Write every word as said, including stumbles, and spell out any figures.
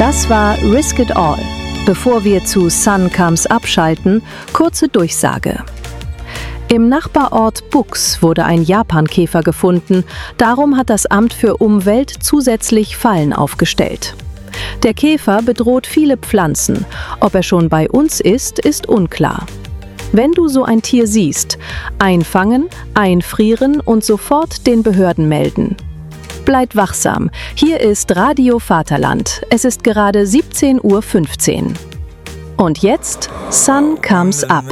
Das war Risk It All. Bevor wir zu Sun Comes abschalten, kurze Durchsage. Im Nachbarort Buchs wurde ein Japankäfer gefunden. Darum hat das Amt für Umwelt zusätzlich Fallen aufgestellt. Der Käfer bedroht viele Pflanzen. Ob er schon bei uns ist, ist unklar. Wenn du so ein Tier siehst, einfangen, einfrieren und sofort den Behörden melden. Bleib wachsam. Hier ist Radio Vaterland. Es ist gerade siebzehn Uhr fünfzehn. Und jetzt Sun Comes Up.